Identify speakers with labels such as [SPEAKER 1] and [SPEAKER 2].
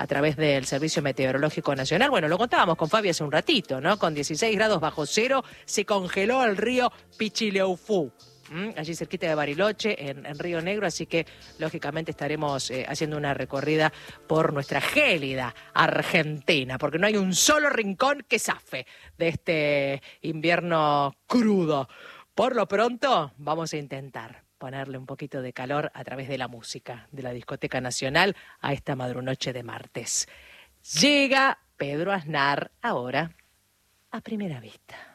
[SPEAKER 1] a través del Servicio Meteorológico Nacional. Bueno, lo contábamos con Fabi hace un ratito, ¿no? Con 16 grados bajo cero se congeló el río Pichileufú. Allí cerquita de Bariloche, en Río Negro, así que lógicamente estaremos haciendo una recorrida por nuestra gélida Argentina, porque no hay un solo rincón que zafe de este invierno crudo. Por lo pronto, vamos a intentar ponerle un poquito de calor a través de la música de la Discoteca Nacional a esta madrunoche de martes. Llega Pedro Aznar ahora a Primera Vista.